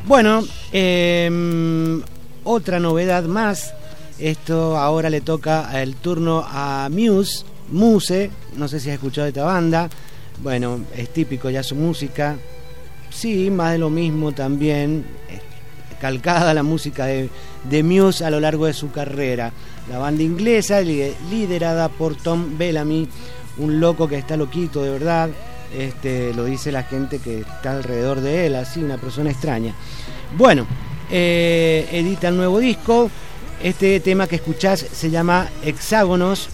Bueno, otra novedad más. Esto ahora le toca el turno a Muse, no sé si has escuchado de esta banda. Bueno, es típico ya su música. Sí, más de lo mismo también, calcada la música de Muse a lo largo de su carrera. La banda inglesa liderada por Tom Bellamy, un loco que está loquito de verdad. Lo dice la gente que está alrededor de él, así, una persona extraña. Bueno, edita el nuevo disco. Este tema que escuchás se llama Hexágonos.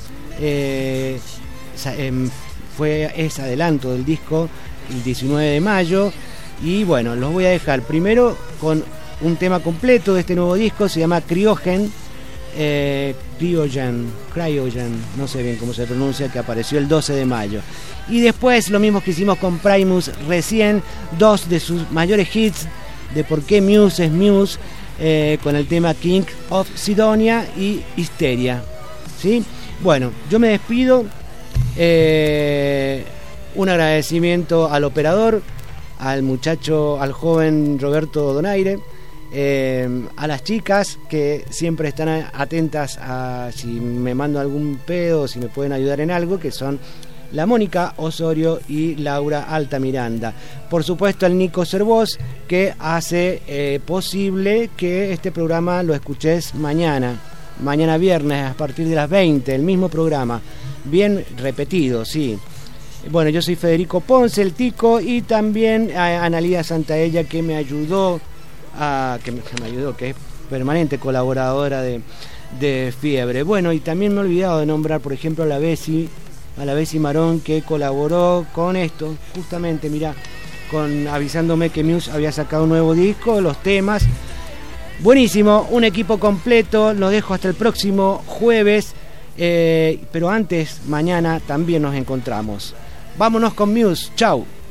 Es adelanto del disco el 19 de mayo. Y bueno, los voy a dejar primero con un tema completo de este nuevo disco. Se llama Cryogen, no sé bien cómo se pronuncia, que apareció el 12 de mayo. Y después lo mismo que hicimos con Primus recién, dos de sus mayores hits de por qué Muse es Muse, con el tema King of Sidonia y Histeria. ¿Sí? Bueno, yo me despido. Un agradecimiento al operador, al muchacho, al joven Roberto Donaire, a las chicas que siempre están atentas a si me mando algún pedo, si me pueden ayudar en algo, que son la Mónica Osorio y Laura Altamiranda. Por supuesto al Nico Cervós, que hace posible que este programa lo escuches mañana viernes a partir de las 20, el mismo programa, bien repetido, sí. Bueno, yo soy Federico Ponce, el Tico, y también a Analía Santaella, que me ayudó, que es permanente colaboradora de Fiebre. Bueno, y también me he olvidado de nombrar, por ejemplo, a la Bessi Marón, que colaboró con esto, justamente, mirá, avisándome que Muse había sacado un nuevo disco, los temas. Buenísimo, un equipo completo. Los dejo hasta el próximo jueves, pero antes, mañana también nos encontramos. Vámonos con Muse, chau.